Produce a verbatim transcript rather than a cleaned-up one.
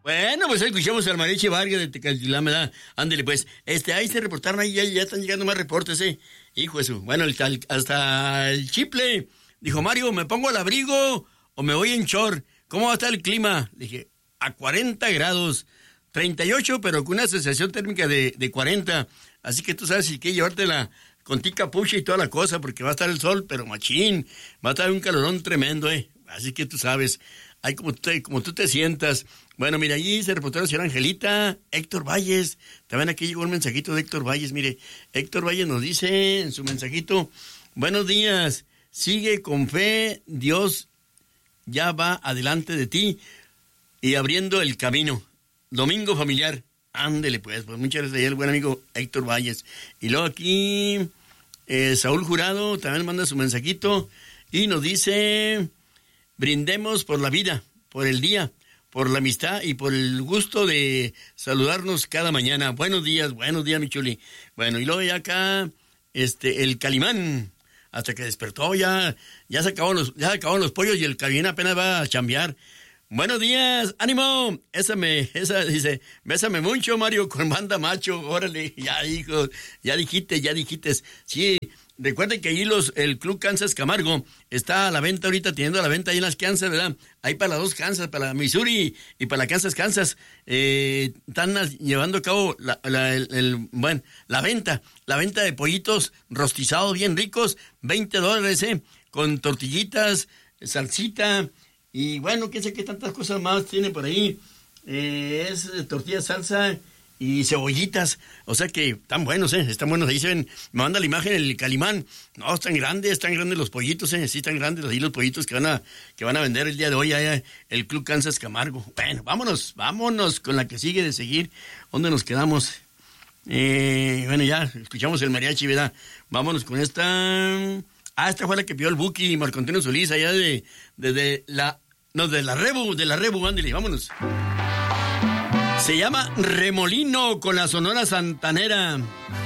Bueno, pues escuchamos al Mariachi Vargas de Tecatitlán, ¿verdad? Ándele, pues. Este, ahí se reportaron, ahí ya, ya están llegando más reportes, ¿eh? Hijo de su. Bueno, el, el, hasta el Chiple dijo, Mario, ¿me pongo al abrigo o me voy en short? ¿Cómo va a estar el clima? Le dije, a cuarenta grados, treinta y ocho, pero con una sensación térmica de, de cuarenta. Así que tú sabes si quieres llevártela con ti capucha y toda la cosa, porque va a estar el sol, pero machín. Va a estar un calorón tremendo, ¿eh? Así que tú sabes, ahí como, te, como tú te sientas. Bueno, mira, allí se reportó la señora Angelita, Héctor Valles. También aquí llegó un mensajito de Héctor Valles. Mire, Héctor Valles nos dice en su mensajito, buenos días, sigue con fe, Dios ya va adelante de ti y abriendo el camino. Domingo familiar, ándele pues, pues muchas gracias ahí el buen amigo Héctor Valles. Y luego aquí eh, Saúl Jurado también manda su mensajito y nos dice, brindemos por la vida, por el día, por la amistad y por el gusto de saludarnos cada mañana. Buenos días, buenos días, mi chuli. Bueno, y luego ya acá, este, el Calimán, hasta que despertó, ya, ya se acabaron los, ya se acabaron los pollos y el Calimán apenas va a chambear. Buenos días, ánimo, esa me, esa dice, bésame mucho, Mario, con banda macho, órale, ya hijo, ya dijiste, ya dijiste, sí. Recuerden que ahí los, el Club Kansas Camargo está a la venta ahorita, teniendo a la venta ahí en las Kansas, ¿verdad? Hay para las dos Kansas, para la Missouri y para la Kansas, Kansas. Eh, están llevando a cabo la, la, el, el, bueno, la venta, la venta de pollitos rostizados bien ricos, veinte dólares, ¿eh? Con tortillitas, salsita y bueno, qué sé qué tantas cosas más tiene por ahí. Eh, es tortilla, salsa y cebollitas, o sea que están buenos, ¿eh? Están buenos, ahí se ven, me manda la imagen el Calimán, no, están grandes, están grandes los pollitos, ¿eh? Sí, están grandes ahí los pollitos que van a, que van a vender el día de hoy allá el Club Kansas Camargo. Bueno, vámonos, vámonos con la que sigue de seguir, ¿dónde nos quedamos? Eh, bueno, ya, escuchamos el mariachi, ¿verdad? Vámonos con esta, ah, esta fue la que pidió el Buki y Marco Antonio Solís, allá de, de, de la, no, de la Rebu, de la Rebu, ándale, vámonos. Se llama Remolino con la Sonora Santanera.